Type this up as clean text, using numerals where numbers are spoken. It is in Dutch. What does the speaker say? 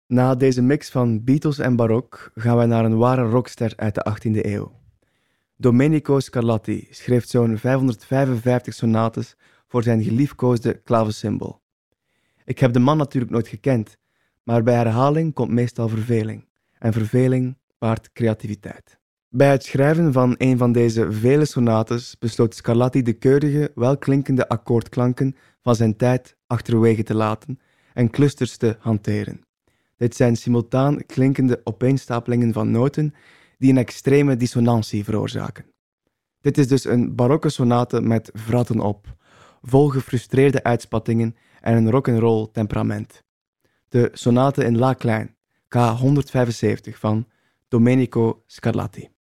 Na deze mix van Beatles en barok gaan wij naar een ware rockster uit de 18e eeuw. Domenico Scarlatti schreef zo'n 555 sonates voor zijn geliefkoosde klavecimbal. Ik heb de man natuurlijk nooit gekend, maar bij herhaling komt meestal verveling. En verveling baart creativiteit. Bij het schrijven van een van deze vele sonates besloot Scarlatti de keurige, welklinkende akkoordklanken van zijn tijd achterwege te laten en clusters te hanteren. Dit zijn simultaan klinkende opeenstapelingen van noten die een extreme dissonantie veroorzaken. Dit is dus een barokke sonate met vratten op, vol gefrustreerde uitspattingen en een rock'n'roll temperament. De sonate in La klein, K 175 van Domenico Scarlatti.